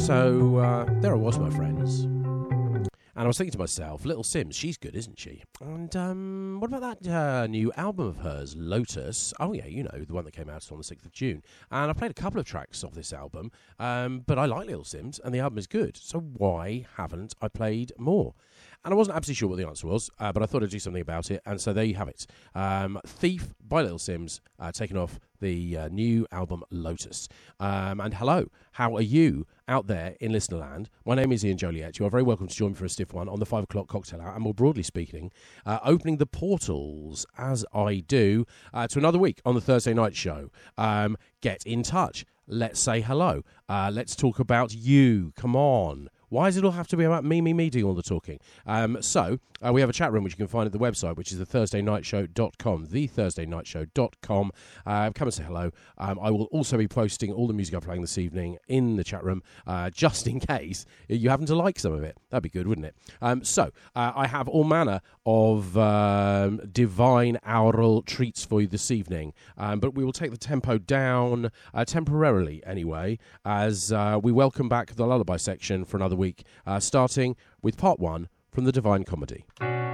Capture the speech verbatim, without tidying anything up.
So, uh, there I was, my friends. And I was thinking to myself, Little Simz, she's good, isn't she? And um, what about that uh, new album of hers, Lotus? Oh, yeah, you know, the one that came out on the sixth of June. And I played a couple of tracks of this album, um, but I like Little Simz, and the album is good. So why haven't I played more? And I wasn't absolutely sure what the answer was, uh, but I thought I'd do something about it, and so there you have it. Um, Thief by Little Simz, uh, taking off the uh, new album Lotus. Um, and hello, how are you out there in Listenerland? My name is Ian Joliet. You are very welcome to join me for a stiff one on the five o'clock cocktail hour, and more broadly speaking, uh, opening the portals, as I do, uh, to another week on the Thursday night show. Um, get in touch. Let's say hello. Uh, let's talk about you. Come on. Why does it all have to be about me, me, me doing all the talking? Um, so, uh, we have a chat room which you can find at the website, which is the thursday night show dot com, the thursday night show dot com. Uh, come and say hello. Um, I will also be posting all the music I'm playing this evening in the chat room, uh, just in case you happen to like some of it. That'd be good, wouldn't it? Um, so, uh, I have all manner of um, divine aural treats for you this evening, um, but we will take the tempo down, uh, temporarily anyway, as uh, we welcome back the lullaby section for another week, uh, starting with part one from the Divine Comedy.